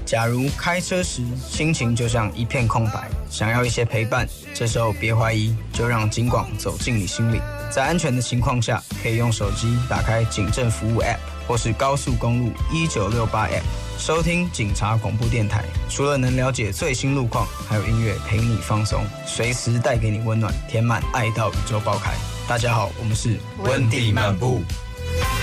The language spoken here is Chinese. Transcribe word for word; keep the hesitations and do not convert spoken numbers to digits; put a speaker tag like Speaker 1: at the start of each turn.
Speaker 1: 假如开车时心情就像一片空白，想要一些陪伴，这时候别怀疑，就让警广走进你心里。在安全的情况下，可以用手机打开警政服务 App 或是高速公路一九六八 App 收听警察广播电台。除了能了解最新路况，还有音乐陪你放松，随时带给你温暖，填满爱到宇宙爆开。大家好，我们是
Speaker 2: 温蒂漫步。